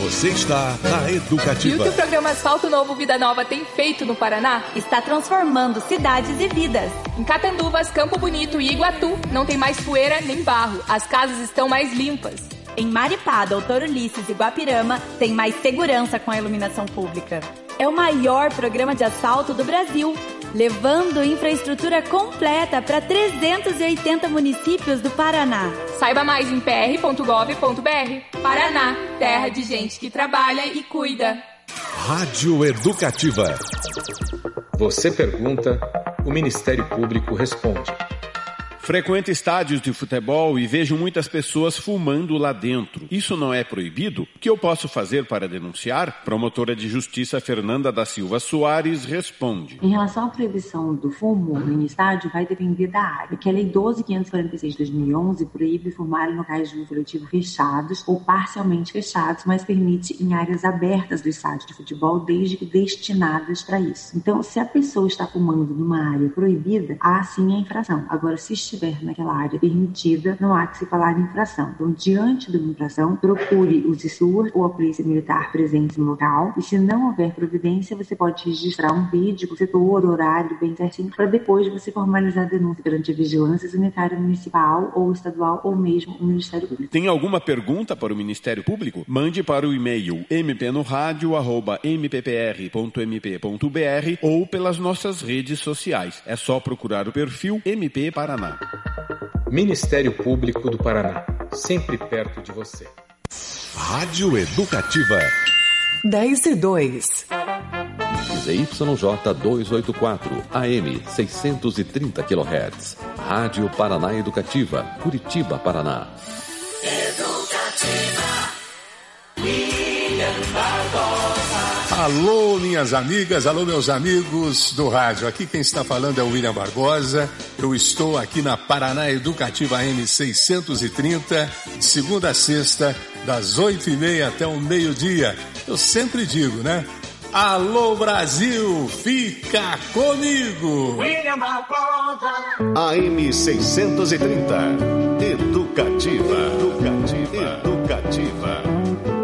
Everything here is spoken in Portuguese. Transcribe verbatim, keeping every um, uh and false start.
Você está na Educativa. E o que o programa Asfalto Novo Vida Nova tem feito no Paraná? Está transformando cidades e vidas. Em Catanduvas, Campo Bonito e Iguatu, não tem mais poeira nem barro. As casas estão mais limpas. Em Maripá, Doutor Ulisses e Guapirama, tem mais segurança com a iluminação pública. É o maior programa de asfalto do Brasil, levando infraestrutura completa para trezentos e oitenta municípios do Paraná. Saiba mais em p r ponto gov ponto b r. Paraná, terra de gente que trabalha e cuida. Rádio Educativa. Você pergunta, o Ministério Público responde. Frequento estádios de futebol e vejo muitas pessoas fumando lá dentro. Isso não é proibido? O que eu posso fazer para denunciar? Promotora de Justiça Fernanda da Silva Soares responde. Em relação à proibição do fumo em estádio, vai depender da área, porque a Lei doze mil quinhentos e quarenta e seis de dois mil e onze proíbe fumar em locais de uso coletivo fechados ou parcialmente fechados, mas permite em áreas abertas do estádio de futebol, desde que destinadas para isso. Então, se a pessoa está fumando numa área proibida, há sim a infração. Agora, se estiver naquela área permitida, não há que se falar em infração. Então, diante de uma infração, procure o SISUR ou a Polícia Militar presente no local, e se não houver providência, você pode registrar um vídeo, o setor, horário, bem certinho, para depois você formalizar a denúncia perante a Vigilância Sanitária Municipal ou estadual, ou mesmo o Ministério Público. Tem alguma pergunta para o Ministério Público? Mande para o e-mail m p no rádio arroba m p p r ponto m p ponto b r ou pelas nossas redes sociais. É só procurar o perfil M P Paraná. Ministério Público do Paraná, sempre perto de você. Rádio Educativa. dez e dois. Z Y J duzentos e oitenta e quatro, A M seiscentos e trinta quilohertz. Rádio Paraná Educativa, Curitiba, Paraná. Educativa. William Barbosa. Alô, minhas amigas, alô, meus amigos do rádio. Aqui quem está falando é o William Barbosa. Eu estou aqui na Paraná Educativa A M seiscentos e trinta, de segunda a sexta, das oito e meia até o meio-dia. Eu sempre digo, né? Alô, Brasil, fica comigo! William Barbosa. A M seiscentos e trinta. Educativa. Educativa. Educativa.